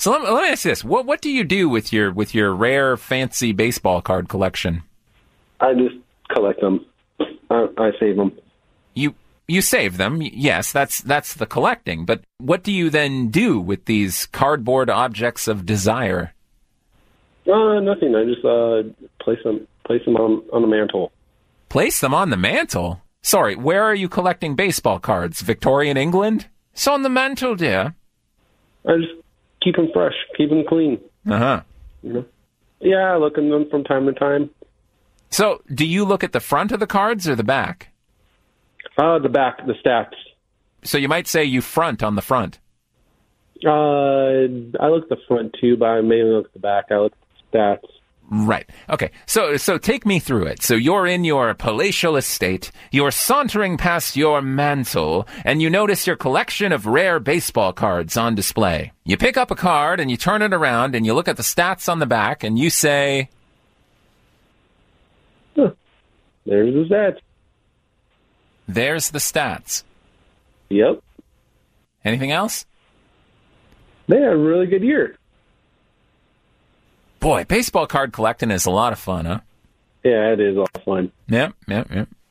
So let me ask you this: what do you do with your rare, fancy baseball card collection? I just collect them. I save them. You save them, yes. That's the collecting. But what do you then do with these cardboard objects of desire? Nothing. I just place them on the mantle. Place them on the mantle? Sorry, where are you collecting baseball cards? Victorian England? It's on the mantle, dear. I just keep them fresh, keep them clean. Uh-huh. You know? Yeah, I look at them from time to time. So, do you look at the front of the cards or the back? The back, the stats. So you might say you front on the front. I look at the front too, but I mainly look at the back. I look at the stats. Right. Okay. So take me through it. So you're in your palatial estate, you're sauntering past your mantle, and you notice your collection of rare baseball cards on display. You pick up a card and you turn it around and you look at the stats on the back and you say, there's the stats. There's the stats. Yep. Anything else? They had a really good year. Boy, baseball card collecting is a lot of fun, huh? Yeah, it is a lot of fun. Yep.